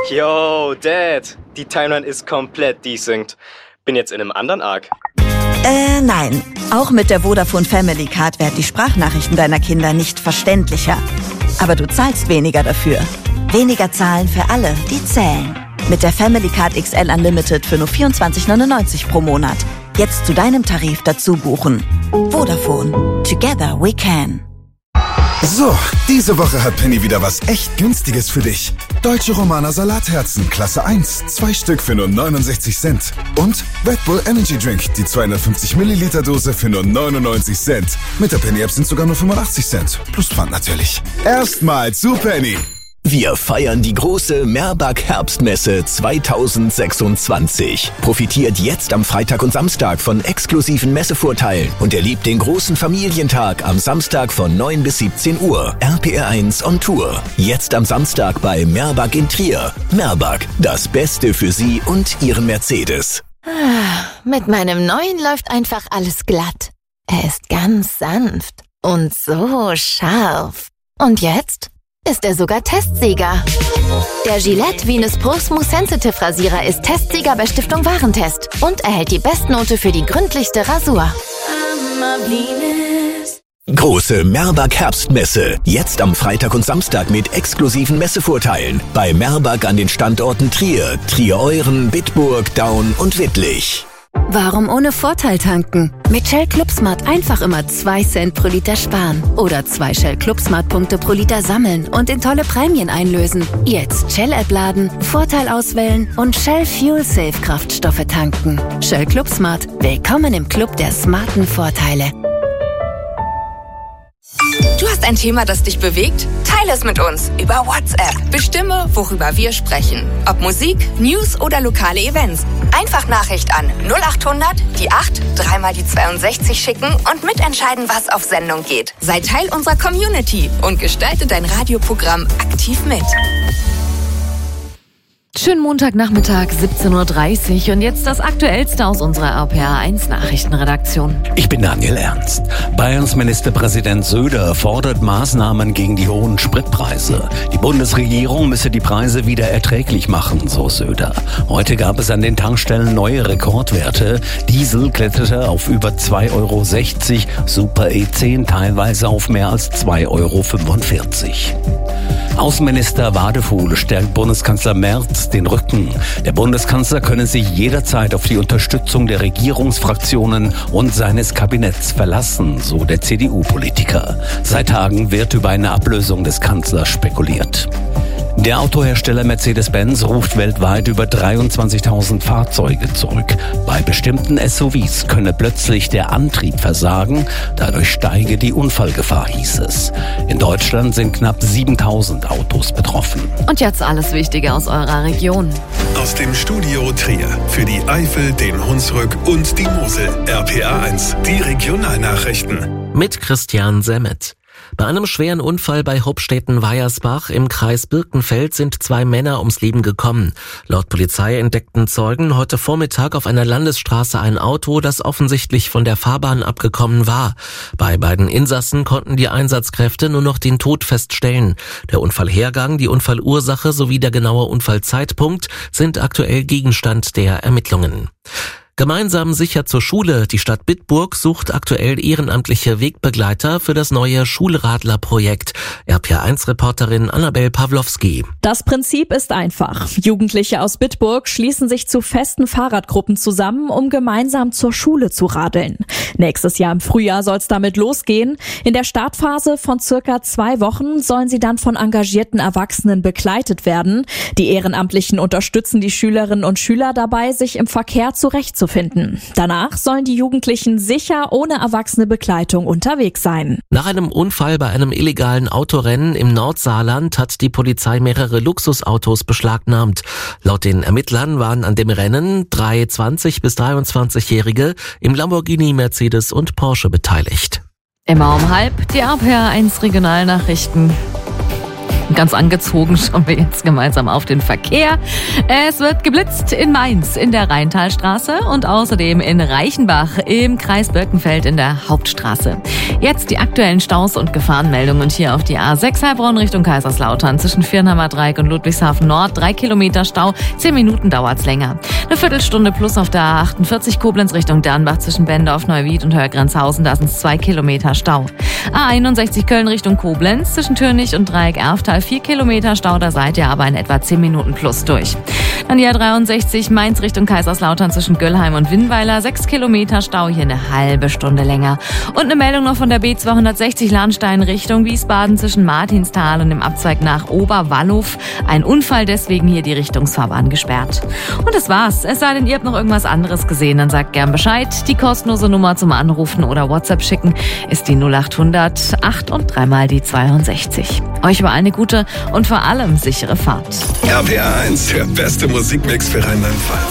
Yo, Dad, die Timeline ist komplett desynced. Bin jetzt in einem anderen Arc. Nein. Auch mit der Vodafone Family Card werden die Sprachnachrichten deiner Kinder nicht verständlicher. Aber du zahlst weniger dafür. Weniger zahlen für alle, die zählen. Mit der Family Card XL Unlimited für nur 24,99 pro Monat. Jetzt zu deinem Tarif dazu buchen. Vodafone. Together we can. So, diese Woche hat Penny wieder was echt Günstiges für dich. Deutsche Romaner Salatherzen, Klasse 1, 2 Stück für nur 69 Cent. Und Red Bull Energy Drink, die 250 Milliliter Dose für nur 99 Cent. Mit der Penny App sind sogar nur 85 Cent. Plus Pfand natürlich. Erstmal zu Penny. Wir feiern die große Merbag Herbstmesse 2026. Profitiert jetzt am Freitag und Samstag von exklusiven Messevorteilen und erlebt den großen Familientag am Samstag von 9 bis 17 Uhr. RPR1 on Tour. Jetzt am Samstag bei Merbag in Trier. Merbag, das Beste für Sie und Ihren Mercedes. Mit meinem neuen läuft einfach alles glatt. Er ist ganz sanft und so scharf. Und jetzt ist er sogar Testsieger. Der Gillette Venus Pro Smooth Sensitive Rasierer ist Testsieger bei Stiftung Warentest und erhält die Bestnote für die gründlichste Rasur. Große Merbag Herbstmesse. Jetzt am Freitag und Samstag mit exklusiven Messevorteilen. Bei Merbag an den Standorten Trier, Trier-Euren, Bitburg, Daun und Wittlich. Warum ohne Vorteil tanken? Mit Shell ClubSmart einfach immer 2 Cent pro Liter sparen. Oder 2 Shell ClubSmart-Punkte pro Liter sammeln und in tolle Prämien einlösen. Jetzt Shell-App laden, Vorteil auswählen und Shell Fuel Safe Kraftstoffe tanken. Shell ClubSmart. Willkommen im Club der smarten Vorteile. Du hast ein Thema, das dich bewegt? Teile es mit uns über WhatsApp. Bestimme, worüber wir sprechen. Ob Musik, News oder lokale Events. Einfach Nachricht an 0800 die 8 3 mal die 62 schicken und mitentscheiden, was auf Sendung geht. Sei Teil unserer Community und gestalte dein Radioprogramm aktiv mit. Schönen Montagnachmittag, 17:30 Uhr und jetzt das Aktuellste aus unserer RPR1 Nachrichtenredaktion. Ich bin Daniel Ernst. Bayerns Ministerpräsident Söder fordert Maßnahmen gegen die hohen Spritpreise. Die Bundesregierung müsse die Preise wieder erträglich machen, so Söder. Heute gab es an den Tankstellen neue Rekordwerte. Diesel kletterte auf über 2,60 €, Super E10 teilweise auf mehr als 2,45 €. Außenminister Wadefuhl stärkt Bundeskanzler Merz den Rücken. Der Bundeskanzler könne sich jederzeit auf die Unterstützung der Regierungsfraktionen und seines Kabinetts verlassen, so der CDU-Politiker. Seit Tagen wird über eine Ablösung des Kanzlers spekuliert. Der Autohersteller Mercedes-Benz ruft weltweit über 23.000 Fahrzeuge zurück. Bei bestimmten SUVs könne plötzlich der Antrieb versagen, dadurch steige die Unfallgefahr, hieß es. In Deutschland sind knapp 7.000 Autos betroffen. Und jetzt alles Wichtige aus eurer Region. Aus dem Studio Trier für die Eifel, den Hunsrück und die Mosel. RPR1, die Regionalnachrichten. Mit Christian Semmet. Bei einem schweren Unfall bei Hopstetten-Weiersbach im Kreis Birkenfeld sind 2 Männer ums Leben gekommen. Laut Polizei entdeckten Zeugen heute Vormittag auf einer Landesstraße ein Auto, das offensichtlich von der Fahrbahn abgekommen war. Bei beiden Insassen konnten die Einsatzkräfte nur noch den Tod feststellen. Der Unfallhergang, die Unfallursache sowie der genaue Unfallzeitpunkt sind aktuell Gegenstand der Ermittlungen. Gemeinsam sicher zur Schule. Die Stadt Bitburg sucht aktuell ehrenamtliche Wegbegleiter für das neue Schulradler-Projekt. RPR1-Reporterin Annabel Pawlowski. Das Prinzip ist einfach. Jugendliche aus Bitburg schließen sich zu festen Fahrradgruppen zusammen, um gemeinsam zur Schule zu radeln. Nächstes Jahr im Frühjahr soll es damit losgehen. In der Startphase von circa 2 Wochen sollen sie dann von engagierten Erwachsenen begleitet werden. Die Ehrenamtlichen unterstützen die Schülerinnen und Schüler dabei, sich im Verkehr zurechtzufinden. Danach sollen die Jugendlichen sicher ohne erwachsene Begleitung unterwegs sein. Nach einem Unfall bei einem illegalen Autorennen im Nordsaarland hat die Polizei mehrere Luxusautos beschlagnahmt. Laut den Ermittlern waren an dem Rennen 3 20- bis 23-Jährige im Lamborghini, Mercedes und Porsche beteiligt. Immer um 12:30 die RPR1 Regionalnachrichten. Ganz angezogen schauen wir jetzt gemeinsam auf den Verkehr. Es wird geblitzt in Mainz in der Rheintalstraße und außerdem in Reichenbach im Kreis Birkenfeld in der Hauptstraße. Jetzt die aktuellen Staus und Gefahrenmeldungen hier auf die A6 Heilbronn Richtung Kaiserslautern zwischen Viernheimer Dreieck und Ludwigshafen Nord. 3 Kilometer Stau, 10 Minuten dauert's länger. Eine Viertelstunde plus auf der A48 Koblenz Richtung Dernbach zwischen Bendorf, Neuwied und Hörgrenzhausen. Da sind es 2 Kilometer Stau. A61 Köln Richtung Koblenz zwischen Türnich und Dreieck Erftal 4 Kilometer Stau. Da seid ihr aber in etwa 10 Minuten plus durch. Dann die A63 Mainz Richtung Kaiserslautern zwischen Göllheim und Winnweiler. 6 Kilometer Stau, hier eine halbe Stunde länger. Und eine Meldung noch von der B260 Lahnstein Richtung Wiesbaden zwischen Martinsthal und dem Abzweig nach Oberwallow. Ein Unfall, deswegen hier die Richtungsfahrbahn gesperrt. Und das war's. Es sei denn, ihr habt noch irgendwas anderes gesehen, dann sagt gern Bescheid. Die kostenlose Nummer zum Anrufen oder WhatsApp schicken ist die 0800 8 und 3 mal die 62. Euch über eine gute und vor allem sichere Fahrt. RPR 1, der beste Musikmix für Rheinland-Pfalz.